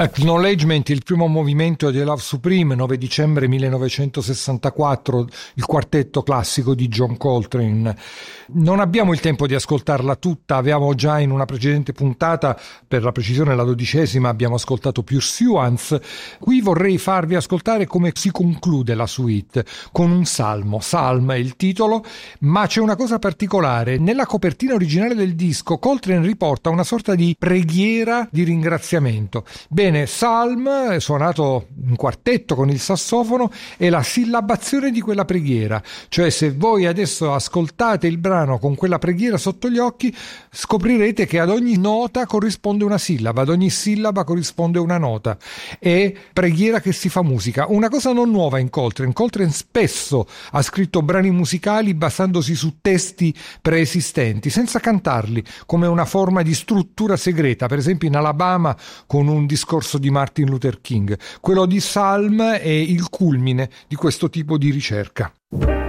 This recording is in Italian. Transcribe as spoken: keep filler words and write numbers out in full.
Acknowledgement, il primo movimento di Love Supreme, nove dicembre millenovecentosessantaquattro, il quartetto classico di John Coltrane. Non abbiamo il tempo di ascoltarla tutta, avevamo già in una precedente puntata, per la precisione la dodicesima, abbiamo ascoltato Pursuance. Qui vorrei farvi ascoltare come si conclude la suite, con un salmo. Psalm è il titolo, ma c'è una cosa particolare. Nella copertina originale del disco Coltrane riporta una sorta di preghiera di ringraziamento. Bene, Psalm, suonato in quartetto con il sassofono, è la sillabazione di quella preghiera. Cioè, se voi adesso ascoltate il brano con quella preghiera sotto gli occhi, scoprirete che ad ogni nota corrisponde una sillaba, ad ogni sillaba corrisponde una nota. È preghiera che si fa musica. Una cosa non nuova in Coltrane. Coltrane spesso ha scritto brani musicali basandosi su testi preesistenti, senza cantarli, come una forma di struttura segreta. Per esempio in Alabama con un discorso di Martin Luther King. Quello di Psalm è il culmine di questo tipo di ricerca.